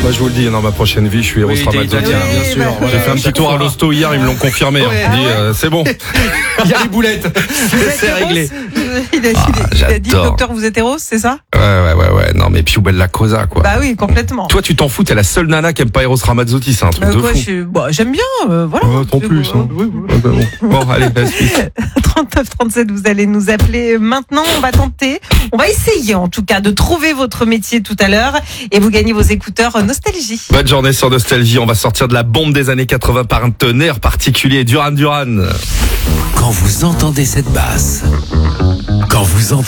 Moi je vous le dis, dans ma prochaine vie, je suis Eros Ramazzotti. Bien sûr. J'ai fait un petit tour à l'hosto hier, ils me l'ont confirmé. Ouais. On dit, c'est bon. Il y a les boulettes. C'est réglé. Il a dit, j'adore. docteur, vous êtes héros, c'est ça? Ouais. Non, mais più bella cosa, quoi. Bah oui, complètement. Toi, tu t'en fous, t'es la seule nana qui aime pas Eros Ramazzotti, c'est un truc de Quoi, fou. j'aime bien, voilà. En plus, hein. Bon, allez, explique. 3937, vous allez nous appeler maintenant. On va essayer en tout cas de trouver votre métier tout à l'heure et vous gagnez vos écouteurs Nostalgie. Bonne journée sur Nostalgie, on va sortir de la bombe des années 80 par un tonnerre particulier, Duran Duran. Quand vous entendez cette basse,